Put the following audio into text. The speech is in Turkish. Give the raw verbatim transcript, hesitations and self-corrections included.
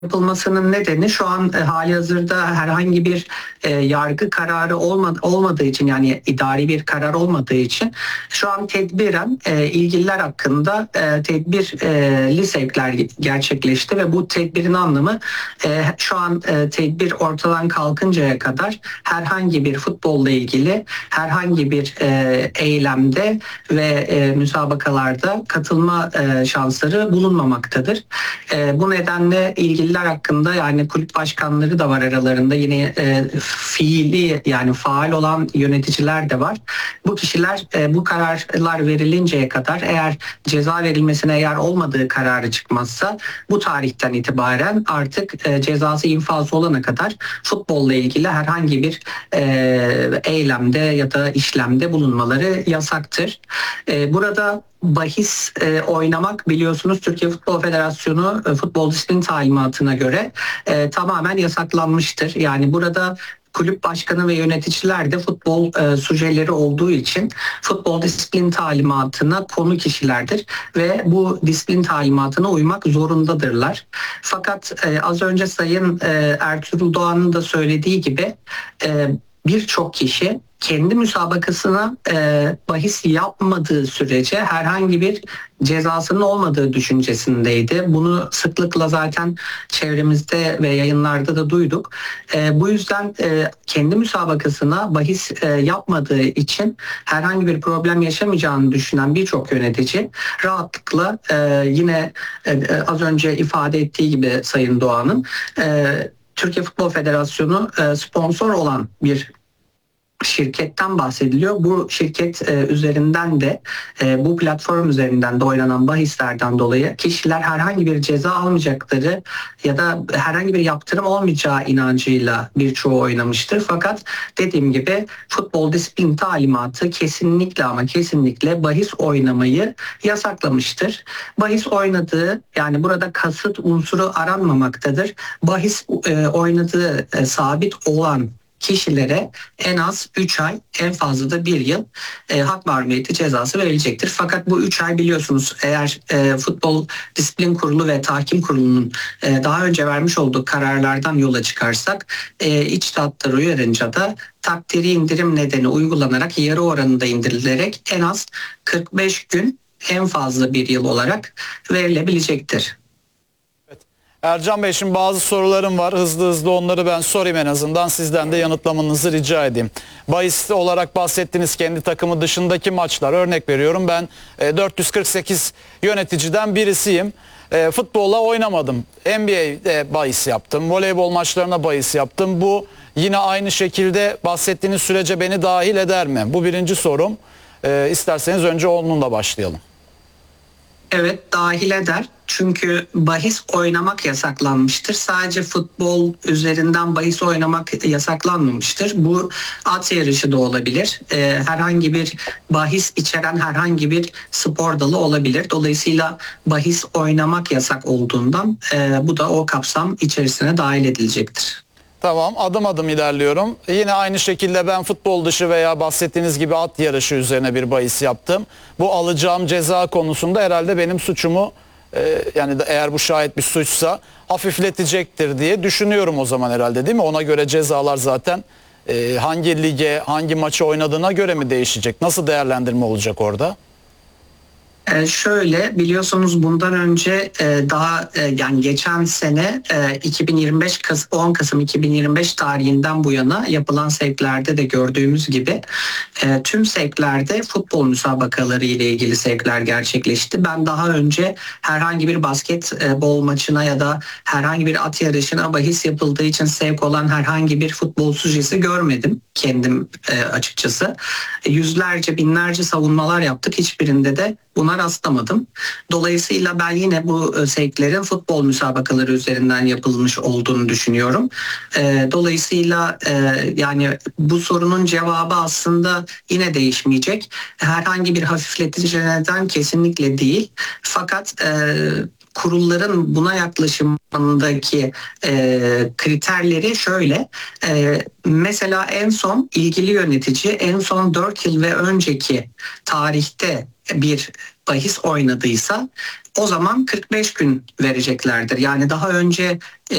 yapılmasının nedeni şu an e, halihazırda herhangi bir e, yargı kararı olma, olmadığı için, yani idari bir karar olmadığı için şu an tedbiren e, ilgililer hakkında e, tedbirli sevkler gerçekleşti ve bu tedbirin anlamı e, şu an e, tedbir ortadan kalkıncaya kadar herhangi bir futbolla ilgili herhangi bir e, eylemde ve e, müsabakalarda katılma e, şansları bulunmamaktadır. E, bu nedenle ilgili hakkında, yani kulüp başkanları da var aralarında, yine e, fiili yani faal olan yöneticiler de var. Bu kişiler e, bu kararlar verilinceye kadar, eğer ceza verilmesine yer olmadığı kararı çıkmazsa, bu tarihten itibaren artık e, cezası infaz olana kadar futbolla ilgili herhangi bir e, eylemde ya da işlemde bulunmaları yasaktır. E, burada bahis e, oynamak, biliyorsunuz, Türkiye Futbol Federasyonu e, futbol disiplin talimatına göre e, tamamen yasaklanmıştır. Yani burada kulüp başkanı ve yöneticiler de futbol e, sujeleri olduğu için futbol disiplin talimatına konu kişilerdir ve bu disiplin talimatına uymak zorundadırlar. Fakat e, az önce Sayın e, Ertuğrul Doğan'ın da söylediği gibi e, birçok kişi kendi müsabakasına e, bahis yapmadığı sürece herhangi bir cezasının olmadığı düşüncesindeydi. Bunu sıklıkla zaten çevremizde ve yayınlarda da duyduk. E, bu yüzden e, kendi müsabakasına bahis e, yapmadığı için herhangi bir problem yaşamayacağını düşünen birçok yönetici rahatlıkla e, yine e, az önce ifade ettiği gibi Sayın Doğan'ın e, Türkiye Futbol Federasyonu e, sponsor olan bir şirketten bahsediliyor. Bu şirket e, üzerinden de e, bu platform üzerinden de oynanan bahislerden dolayı kişiler herhangi bir ceza almayacakları ya da herhangi bir yaptırım olmayacağı inancıyla birçoğu oynamıştır. Fakat dediğim gibi futbol disiplin talimatı kesinlikle ama kesinlikle bahis oynamayı yasaklamıştır. Bahis oynadığı, yani burada kasıt unsuru aranmamaktadır. Bahis e, oynadığı e, sabit olan kişilere en az üç ay, en fazla da bir yıl e, hak mahrumiyeti cezası verilecektir. Fakat bu üç ay, biliyorsunuz, eğer e, Futbol Disiplin Kurulu ve Tahkim Kurulu'nun e, daha önce vermiş olduğu kararlardan yola çıkarsak, e, içtihatlar uyarınca da takdiri indirim nedeni uygulanarak yarı oranında indirilerek en az kırk beş gün, en fazla bir yıl olarak verilebilecektir. Ercan Bey, şimdi bazı sorularım var. Hızlı hızlı onları ben sorayım, en azından sizden de yanıtlamanızı rica edeyim. Bahis olarak bahsettiğiniz kendi takımı dışındaki maçlar, örnek veriyorum, ben dört yüz kırk sekiz yöneticiden birisiyim. E, futbolla oynamadım. N B A'de bahis yaptım. Voleybol maçlarına bahis yaptım. Bu yine aynı şekilde bahsettiğiniz sürece beni dahil eder mi? Bu birinci sorum. E, isterseniz önce onunla başlayalım. Evet, dahil eder. Çünkü bahis oynamak yasaklanmıştır. Sadece futbol üzerinden bahis oynamak yasaklanmamıştır. Bu at yarışı da olabilir. Ee, herhangi bir bahis içeren herhangi bir spor dalı olabilir. Dolayısıyla bahis oynamak yasak olduğundan e, bu da o kapsam içerisine dahil edilecektir. Tamam, adım adım ilerliyorum. Yine aynı şekilde ben futbol dışı veya bahsettiğiniz gibi at yarışı üzerine bir bahis yaptım. Bu alacağım ceza konusunda herhalde benim suçumu, e, yani da eğer bu şayet bir suçsa, hafifletecektir diye düşünüyorum o zaman herhalde, değil mi? Ona göre cezalar zaten e, hangi lige, hangi maçı oynadığına göre mi değişecek? Nasıl değerlendirme olacak orada? Ee, şöyle, biliyorsunuz bundan önce e, daha e, yani geçen sene e, iki bin yirmi beş Kasım, on Kasım iki bin yirmi beş tarihinden bu yana yapılan sevklerde de gördüğümüz gibi e, tüm sevklerde futbol müsabakaları ile ilgili sevkler gerçekleşti. Ben daha önce herhangi bir basketbol maçına ya da herhangi bir at yarışına bahis yapıldığı için sevk olan herhangi bir futbol sujesi görmedim kendim e, açıkçası. Yüzlerce, binlerce savunmalar yaptık. Hiçbirinde de buna rastlamadım. Dolayısıyla ben yine bu sevklerin futbol müsabakaları üzerinden yapılmış olduğunu düşünüyorum. Dolayısıyla yani bu sorunun cevabı aslında yine değişmeyecek. Herhangi bir hafifletici neden kesinlikle değil. Fakat kurulların buna yaklaşımındaki e, kriterleri şöyle. E, mesela en son ilgili yönetici en son dört yıl ve önceki tarihte bir bahis oynadıysa o zaman kırk beş gün vereceklerdir. Yani daha önce